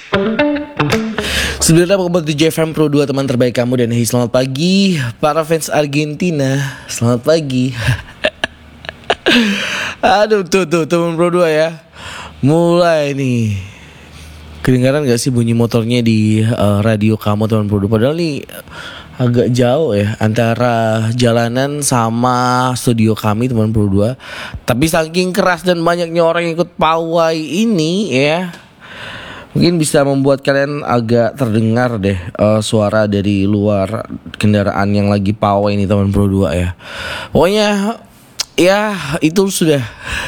Sebenarnya Pokemon 7 FM Pro 2 teman terbaik kamu. Dan hey, selamat pagi para fans Argentina. Selamat pagi. Aduh tuh teman Pro 2 ya. Mulai nih. Kedengaran gak sih bunyi motornya di radio kamu teman Pro 2? Padahal nih agak jauh ya antara jalanan sama studio kami teman Pro 2. Tapi saking keras dan banyaknya orang yang ikut pawai ini ya, mungkin bisa membuat kalian agak terdengar deh suara dari luar kendaraan yang lagi pawai ini teman Pro 2 ya. Pokoknya ya itu sudah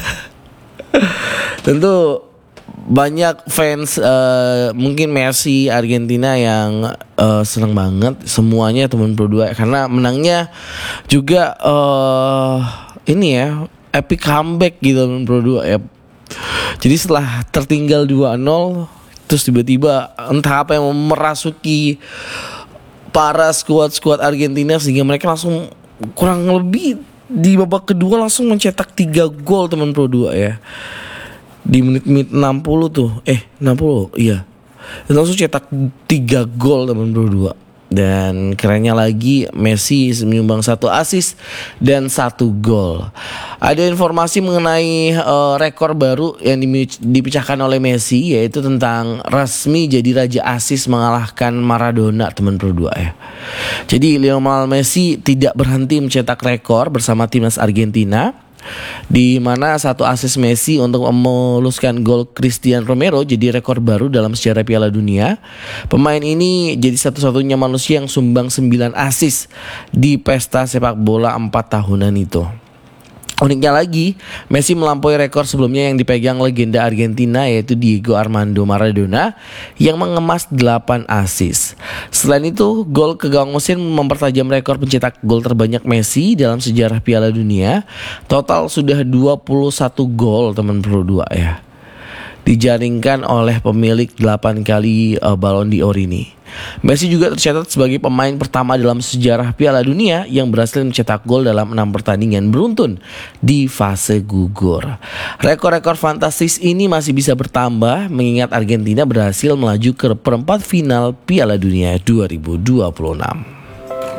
tentu banyak fans mungkin Messi Argentina yang senang banget semuanya teman Pro 2 karena menangnya juga ini ya epic comeback gitu teman Pro 2 ya. Jadi setelah tertinggal 2-0 terus tiba-tiba entah apa yang merasuki para skuad Argentina sehingga mereka langsung kurang lebih di babak kedua langsung mencetak 3 gol teman Pro 2 ya. Di menit 60 tuh 60 iya. Dan langsung cetak 3 gol teman Pro 2. Dan kerennya lagi Messi menyumbang 1 assist dan 1 gol. Ada informasi mengenai rekor baru yang dipecahkan oleh Messi, yaitu tentang resmi jadi raja assist mengalahkan Maradona teman Pro 2 ya. Jadi Lionel Messi tidak berhenti mencetak rekor bersama timnas Argentina, di mana 1 assist Messi untuk memuluskan gol Cristiano Romero jadi rekor baru dalam sejarah Piala Dunia. Pemain ini jadi satu-satunya manusia yang sumbang 9 assist di pesta sepak bola 4 tahunan itu. Uniknya lagi, Messi melampaui rekor sebelumnya yang dipegang legenda Argentina yaitu Diego Armando Maradona yang mengemas 8 assist. Selain itu, gol ke gawang mesin mempertajam rekor pencetak gol terbanyak Messi dalam sejarah Piala Dunia. Total sudah 21 gol teman Pro 2 ya. Dijaringkan oleh pemilik 8 kali Ballon d'Or ini. Messi juga tercatat sebagai pemain pertama dalam sejarah Piala Dunia yang berhasil mencetak gol dalam 6 pertandingan beruntun di fase gugur. Rekor-rekor fantastis ini masih bisa bertambah mengingat Argentina berhasil melaju ke perempat final Piala Dunia 2026.